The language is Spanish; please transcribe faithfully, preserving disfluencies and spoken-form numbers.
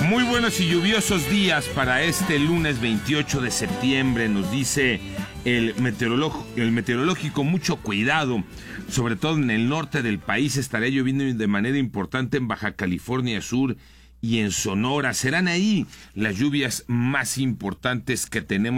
Muy buenos y lluviosos días para este lunes veintiocho de septiembre, nos dice el meteorólogo, el meteorológico. Mucho cuidado, sobre todo en el norte del país. Estará lloviendo de manera importante en Baja California Sur y en Sonora. Serán ahí las lluvias más importantes que tenemos